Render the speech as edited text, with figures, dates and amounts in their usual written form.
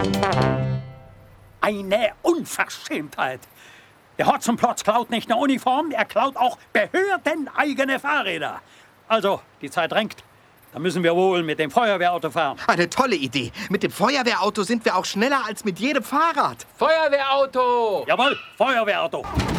Eine Unverschämtheit. Der Hotzenplotz klaut nicht nur Uniformen, er klaut auch behördeneigene Fahrräder. Also, die Zeit drängt. Da müssen wir wohl mit dem Feuerwehrauto fahren. Eine tolle Idee. Mit dem Feuerwehrauto sind wir auch schneller als mit jedem Fahrrad. Feuerwehrauto! Jawohl, Feuerwehrauto.